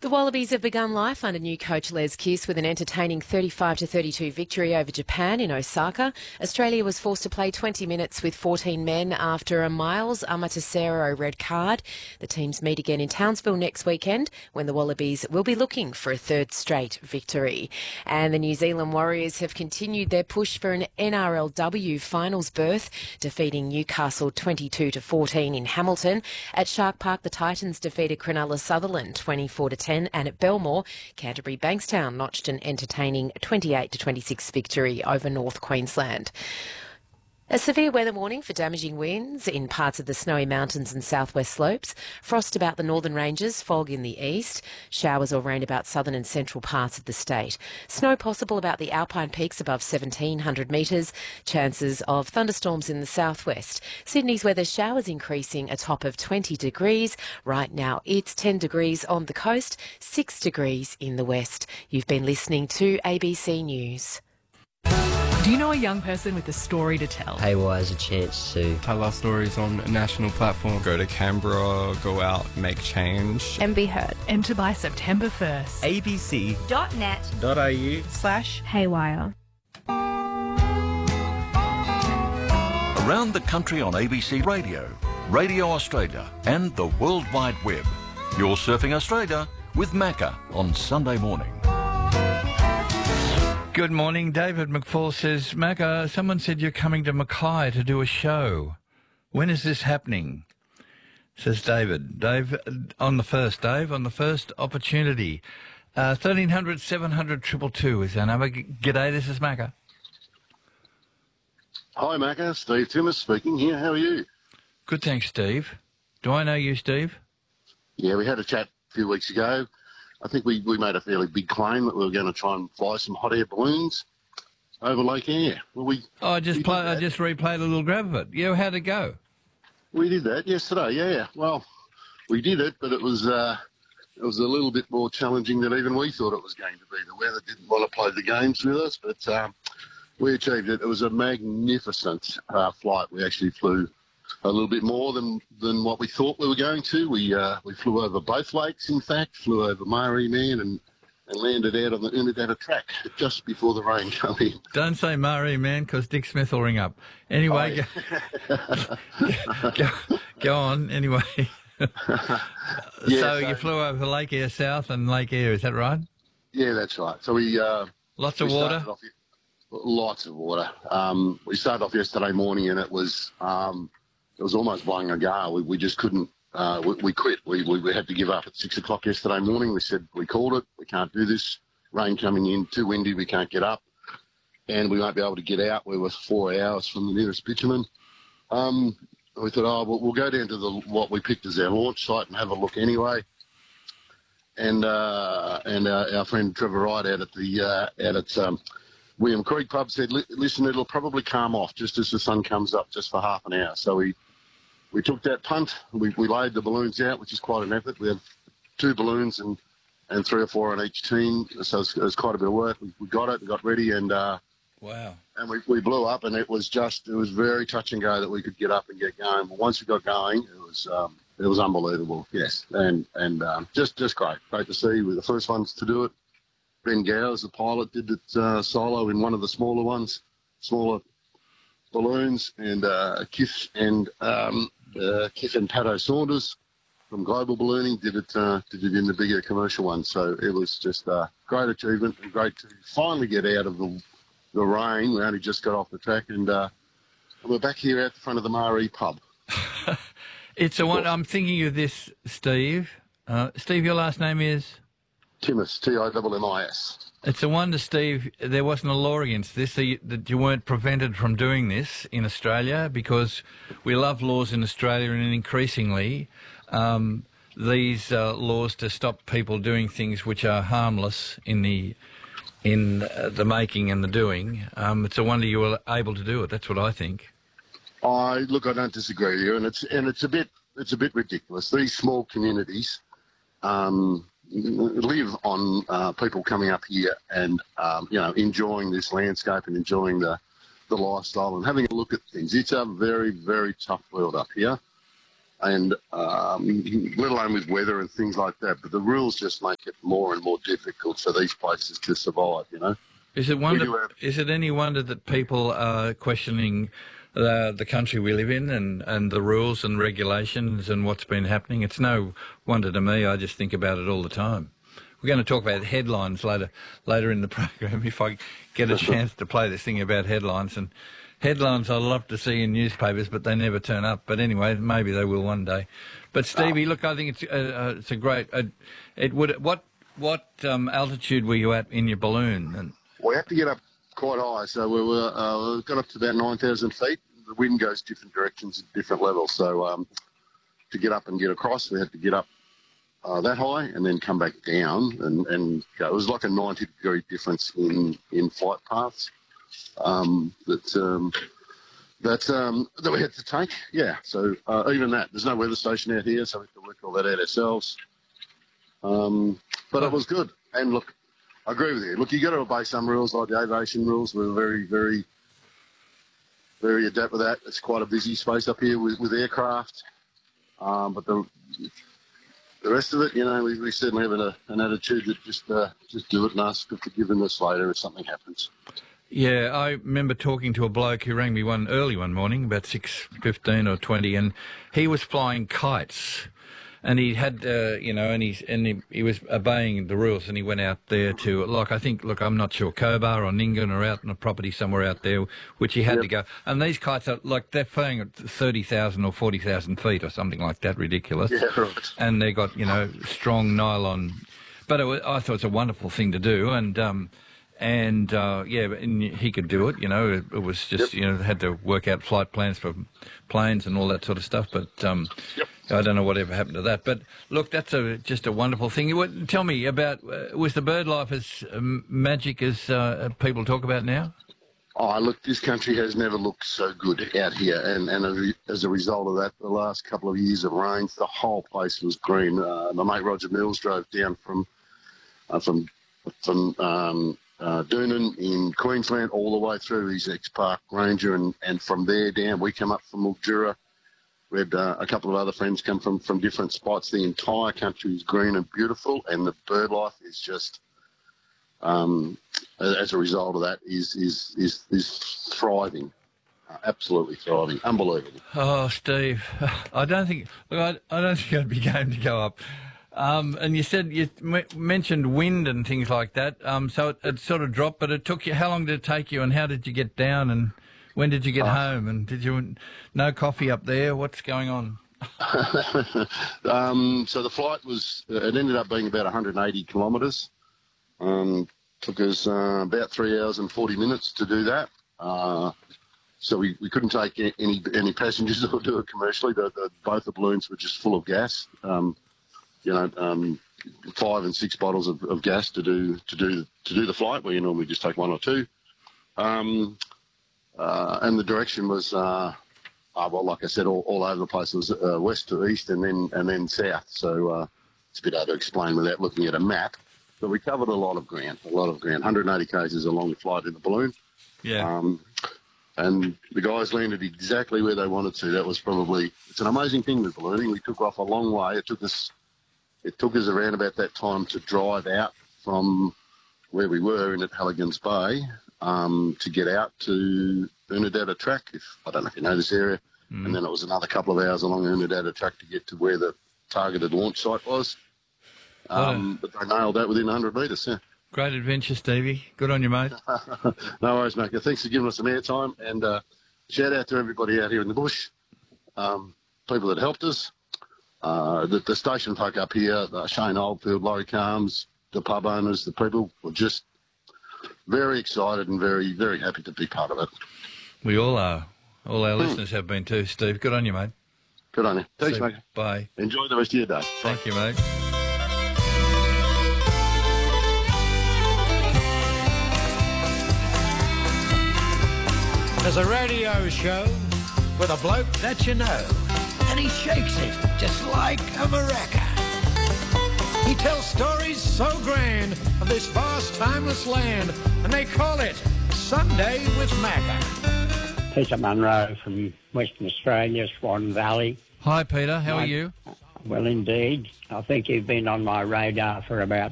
The Wallabies have begun life under new coach Les Kiss with an entertaining 35-32 victory over Japan in Osaka. Australia was forced to play 20 minutes with 14 men after a Miles Amatosero red card. The teams meet again in Townsville next weekend when the Wallabies will be looking for a third straight victory. And the New Zealand Warriors have continued their push for an NRLW finals berth, defeating Newcastle 22-14 in Hamilton. At Shark Park, the Titans defeated Cronulla Sutherland 24-10. And at Belmore, Canterbury Bankstown notched an entertaining 28-26 victory over North Queensland. A severe weather warning for damaging winds in parts of the Snowy Mountains and southwest slopes. Frost about the northern ranges, fog in the east. Showers or rain about southern and central parts of the state. Snow possible about the Alpine peaks above 1,700 metres. Chances of thunderstorms in the southwest. Sydney's weather showers increasing a top of 20 degrees. Right now it's 10 degrees on the coast, 6 degrees in the west. You've been listening to ABC News. Do you know a young person with a story to tell? Haywire is a chance to tell our stories on a national platform. Go to Canberra, go out, make change. And be heard. Enter by September 1st. abc.net.au/haywire. Around the country on ABC Radio, Radio Australia and the World Wide Web. You're surfing Australia with Macca on Sunday morning. Good morning. David McFall says, Macca, someone said you're coming to Mackay to do a show. When is this happening? Says David. Dave, on the first opportunity. 1300 700 222 is our number. G'day, this is Macca. Hi, Macca. Steve Timmis speaking here. How are you? Good, thanks, Steve. Do I know you, Steve? Yeah, we had a chat a few weeks ago. I think we made a fairly big claim that we were going to try and fly some hot air balloons over Lake Eyre. Well, I just replayed a little grab of it. Yeah, how'd it go? We did that yesterday, yeah. Well, we did it, but it was a little bit more challenging than even we thought it was going to be. The weather didn't want to play the games with us, but we achieved it. It was a magnificent flight. We actually flew a little bit more than what we thought we were going to. We flew over both lakes, in fact, flew over Murray Man and landed out on the Unadilla track just before the rain came in. Don't say Murray Man because Dick Smith will ring up. Anyway, go on, anyway. So you flew over Lake Eyre South and Lake Eyre, is that right? Yeah, that's right. So we... Lots of water? Lots of water. We started off yesterday morning and it was almost blowing a gale. We just couldn't. We quit. We had to give up at 6 o'clock yesterday morning. We said we called it. We can't do this. Rain coming in, too windy. We can't get up, and we won't be able to get out. We were 4 hours from the nearest bitumen. We thought, we'll go down to what we picked as our launch site and have a look anyway. And our friend Trevor Wright out at William Creek pub said, listen, it'll probably calm off just as the sun comes up, just for half an hour. So we took that punt. We laid the balloons out, which is quite an effort. We had 2 balloons and 3 or 4 on each team. So it was quite a bit of work. We got it, we got ready, and wow. And we blew up, and it was very touch and go that we could get up and get going. But once we got going, it was unbelievable. Yes, and just great to see. We were the first ones to do it. Ben Gowers, the pilot, did it solo in one of the smaller balloons, and Kith and Pato Saunders from Global Ballooning did it in the bigger commercial one. So it was just a great achievement and great to finally get out of the rain. We only just got off the track, and we're back here at the front of the Maree pub. It's a one. I'm thinking of this, Steve. Steve, your last name is? Timmis, Timmis. It's a wonder, Steve, there wasn't a law against this, that you weren't prevented from doing this in Australia, because we love laws in Australia, and increasingly these laws to stop people doing things which are harmless in the making and the doing. It's a wonder you were able to do it. That's what I think. I don't disagree with you, and it's a bit ridiculous. These small communities live on people coming up here and enjoying this landscape and enjoying the lifestyle and having a look at things. It's a very, very tough world up here. and let alone with weather and things like that. But the rules just make it more and more difficult for these places to survive, you know. Is it any wonder that people are questioning the country we live in and the rules and regulations and what's been happening? It's no wonder to me. I just think about it all the time. We're going to talk about headlines later in the program if I get a chance to play this thing about headlines. And headlines I love to see in newspapers, but they never turn up. But anyway, maybe they will one day. But Stevie, look, I think it's a great. What altitude were you at in your balloon? And we have to get up quite high, so we got up to about 9,000 feet. The wind goes different directions at different levels, so to get up and get across, we had to get up that high and then come back down and go. It was like a 90-degree difference in flight paths that we had to take. Yeah, so even that, there's no weather station out here, so we have to work all that out ourselves. But it was good. And look, I agree with you. Look, you got to obey some rules, like the aviation rules. We're very, very, very adept with that. It's quite a busy space up here with aircraft. But the rest of it, you know, we certainly have an attitude that just do it and ask for forgiveness later if something happens. Yeah, I remember talking to a bloke who rang me early one morning, about 6:15 or 20, and he was flying kites. And he had, he was obeying the rules, and he went out there to, I'm not sure, Cobar or Ningan or out on a property somewhere out there, which he had to go. And these kites are, they're flying at 30,000 or 40,000 feet or something like that, ridiculous. Yeah, right. And they got, strong nylon. But I thought it was a wonderful thing to do, and he could do it, It was just, had to work out flight plans for planes and all that sort of stuff, but... I don't know whatever happened to that. But, look, that's just a wonderful thing. Tell me about, was the bird life as magic as people talk about now? Oh, look, this country has never looked so good out here. And as a result of that, the last couple of years of rains, the whole place was green. My mate Roger Mills drove down from Doonan in Queensland all the way through. He's ex-park ranger. And from there down, we come up from Mildura. We had a couple of other friends come from different spots. The entire country is green and beautiful, and the bird life is just, as a result of that, is thriving, absolutely thriving, unbelievable. Oh, Steve, I don't think I'd be game to go up. And you mentioned wind and things like that. So it sort of dropped, but it took you. How long did it take you, and how did you get down and? When did you get home? And did you no coffee up there? What's going on? So the flight it ended up being about 180 kilometres. Took us about 3 hours and 40 minutes to do that. So we couldn't take any passengers or do it commercially. Both the balloons were just full of gas. 5 and 6 bottles of gas to do the flight, where you normally just take 1 or 2. And the direction was, like I said, all over the place. It was west to east and then south. So it's a bit hard to explain without looking at a map. But we covered a lot of ground. 180 k's is a long flight in the balloon. Yeah. And the guys landed exactly where they wanted to. That was it's an amazing thing with ballooning. We took off a long way. It took us around about that time to drive out from where we were at Halligan's Bay. To get out to Unadilla Track, I don't know if you know this area, and then it was another couple of hours along Unadilla Track to get to where the targeted launch site was. But they nailed that within 100 metres, yeah. Great adventure, Stevie. Good on you, mate. No worries, mate. Thanks for giving us some airtime, and shout out to everybody out here in the bush, people that helped us, the station folk up here, Shane Oldfield, Laurie Calms, the pub owners, the people were just very excited and very, very happy to be part of it. We all are. All our listeners have been too, Steve. Good on you, mate. Good on you. Thanks, mate. Bye. Enjoy the rest of your day. Thank you, mate. There's a radio show with a bloke that you know, and he shakes it just like a maraca. He tells stories so grand of this vast, timeless land, and they call it Sunday with Macca. Peter Munro from Western Australia, Swan Valley. Hi, Peter. How are you? Well, indeed. I think you've been on my radar for about